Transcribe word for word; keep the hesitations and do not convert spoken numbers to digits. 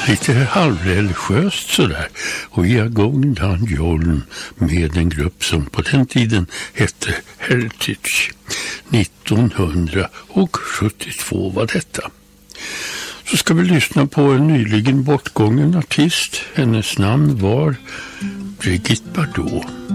lite halvreligiöst sådär. Och vi har gång Dan Jolm med en grupp som på den tiden hette Heritage. nittonhundrasjuttiotvå var detta. Så ska vi lyssna på en nyligen bortgången artist. Hennes namn var Brigitte Bardot.